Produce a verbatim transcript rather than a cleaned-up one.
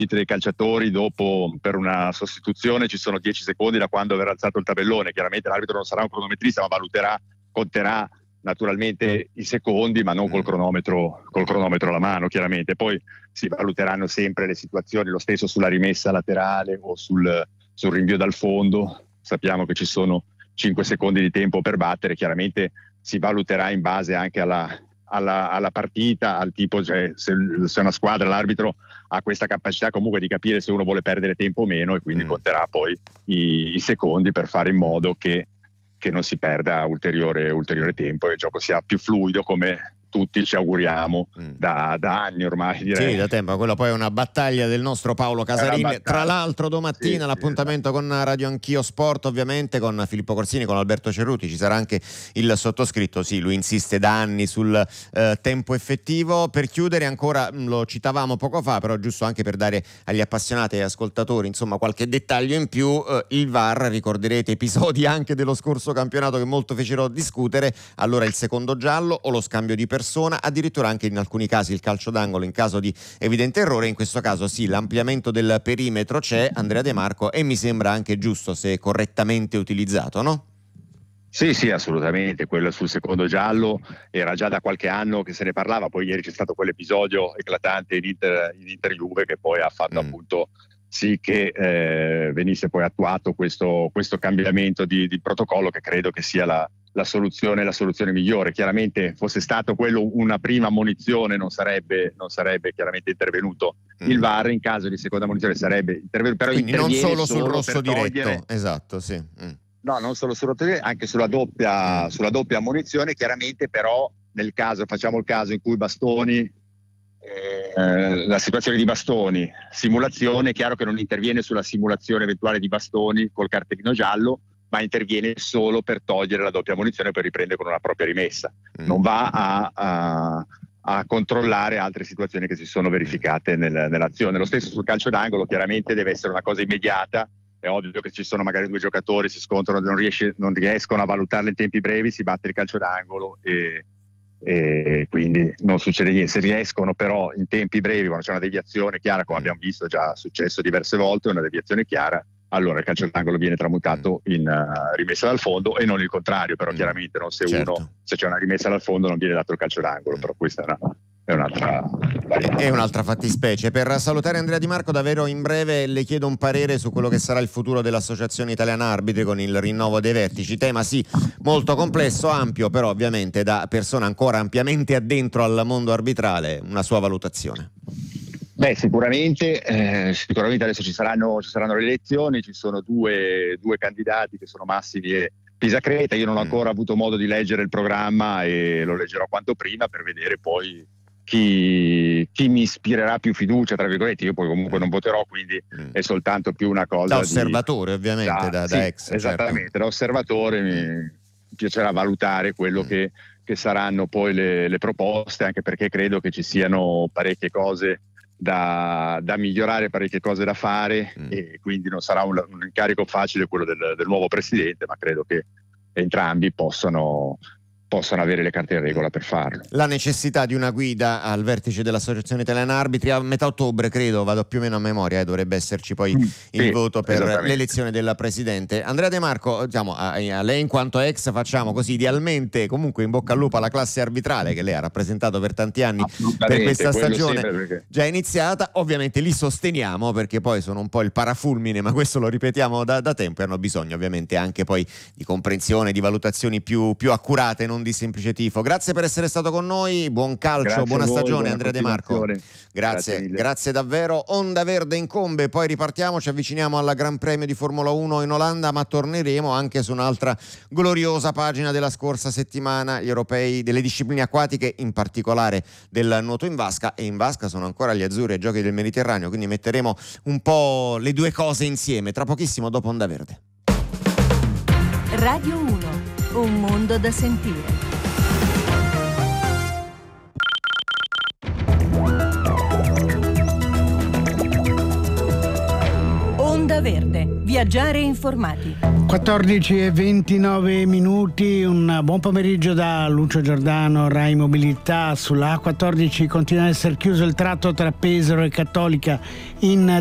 dei calciatori dopo per una sostituzione ci sono dieci secondi da quando verrà alzato il tabellone. Chiaramente l'arbitro non sarà un cronometrista, ma valuterà, conterà naturalmente i secondi, ma non col cronometro, col cronometro alla mano, chiaramente. Poi si valuteranno sempre le situazioni, lo stesso sulla rimessa laterale o sul, sul rinvio dal fondo. Sappiamo che ci sono cinque secondi di tempo per battere, chiaramente si valuterà in base anche alla, alla, alla partita, al tipo, cioè se, se una squadra, l'arbitro ha questa capacità comunque di capire se uno vuole perdere tempo o meno, e quindi mm. conterà poi i, i secondi per fare in modo che che non si perda ulteriore, ulteriore tempo e il gioco sia più fluido, come tutti ci auguriamo mm. da, da anni ormai, direi. Sì, da tempo. Quella poi è una battaglia del nostro Paolo Casarin. Tra l'altro domattina sì, l'appuntamento sì, con Radio Anch'io Sport, ovviamente con Filippo Corsini, con Alberto Cerruti, ci sarà anche il sottoscritto. Sì, lui insiste da anni sul eh, tempo effettivo. Per chiudere ancora, lo citavamo poco fa, però giusto anche per dare agli appassionati e ascoltatori insomma qualche dettaglio in più, eh, il V A R, ricorderete episodi anche dello scorso campionato che molto fecero discutere, allora il secondo giallo o lo scambio di persona, addirittura anche in alcuni casi il calcio d'angolo in caso di evidente errore. In questo caso sì, l'ampliamento del perimetro c'è, Andrea De Marco, e mi sembra anche giusto se correttamente utilizzato, no? Sì, sì, assolutamente. Quello sul secondo giallo era già da qualche anno che se ne parlava, poi ieri c'è stato quell'episodio eclatante in Inter, in Inter Juve che poi ha fatto mm. appunto sì che eh, venisse poi attuato questo, questo cambiamento di, di protocollo, che credo che sia la la soluzione la soluzione migliore. Chiaramente fosse stato quello una prima ammonizione non sarebbe non sarebbe chiaramente intervenuto mm. il V A R, in caso di seconda ammonizione sarebbe intervenuto, però quindi non solo, solo sul rosso diretto togliere... esatto, sì. Mm. No, non solo sul rosso diretto, anche sulla doppia mm. sulla doppia ammonizione, chiaramente. Però nel caso, facciamo il caso in cui Bastoni eh, la situazione di Bastoni, simulazione, è chiaro che non interviene sulla simulazione eventuale di Bastoni col cartellino giallo, ma interviene solo per togliere la doppia ammonizione, per riprendere con una propria rimessa. Mm. Non va a, a, a controllare altre situazioni che si sono verificate nel, nell'azione. Lo stesso sul calcio d'angolo, chiaramente deve essere una cosa immediata. È ovvio che ci sono magari due giocatori, si scontrano, non, riesce, non riescono a valutarle in tempi brevi, si batte il calcio d'angolo e, e quindi non succede niente. Se riescono però in tempi brevi, quando c'è una deviazione chiara, come abbiamo visto già successo diverse volte, una deviazione chiara, allora il calcio d'angolo viene tramutato in uh, rimessa dal fondo, e non il contrario. Però mm. chiaramente no, se certo. uno se c'è una rimessa dal fondo non viene dato il calcio d'angolo, mm. però questa è, una, è un'altra è un'altra fattispecie. Per salutare Andrea Di Marco, davvero in breve le chiedo un parere su quello che sarà il futuro dell'Associazione Italiana Arbitri con il rinnovo dei vertici. Tema sì molto complesso, ampio, però ovviamente da persona ancora ampiamente addentro al mondo arbitrale, una sua valutazione. Beh, sicuramente, eh, sicuramente adesso ci saranno, ci saranno le elezioni, ci sono due, due candidati che sono Massimi e Pisacreta. Io non ho ancora avuto modo di leggere il programma e lo leggerò quanto prima per vedere poi chi, chi mi ispirerà più fiducia, tra virgolette. Io poi comunque non voterò, quindi mm. è soltanto più una cosa da osservatore, di, ovviamente, da, da, sì, da ex. Esattamente, certo. Da osservatore mi piacerà valutare quello mm. che, che saranno poi le, le proposte, anche perché credo che ci siano parecchie cose Da, da migliorare, parecchie cose da fare, mm. e quindi non sarà un, un incarico facile quello del, del nuovo presidente, ma credo che entrambi possano, possano avere le carte in regola per farlo. La necessità di una guida al vertice dell'Associazione Italiana Arbitri a metà ottobre, credo, vado più o meno a memoria, eh, dovrebbe esserci poi mm, il sì, voto per l'elezione della presidente. Andrea De Marco, diciamo, a, a lei in quanto ex facciamo così idealmente comunque in bocca al lupo alla classe arbitrale che lei ha rappresentato per tanti anni, per questa stagione perché... già iniziata. Ovviamente li sosteniamo perché poi sono un po' il parafulmine, ma questo lo ripetiamo da, da tempo, e hanno bisogno ovviamente anche poi di comprensione, di valutazioni più, più accurate, non di semplice tifo. Grazie per essere stato con noi, buon calcio, grazie buona voi, stagione buona Andrea De Marco. Grazie, grazie, grazie davvero. Onda Verde incombe, poi ripartiamo, ci avviciniamo al Gran Premio di Formula uno in Olanda, ma torneremo anche su un'altra gloriosa pagina della scorsa settimana, gli europei delle discipline acquatiche, in particolare del nuoto in vasca, e in vasca sono ancora gli azzurri ai Giochi del Mediterraneo, quindi metteremo un po' le due cose insieme tra pochissimo dopo Onda Verde. Radio uno, un mondo da sentire. Onda Verde, Viaggiare informati. quattordici e ventinove minuti, un buon pomeriggio da Lucio Giordano, Rai Mobilità. Sulla A quattordici continua a essere chiuso il tratto tra Pesaro e Cattolica in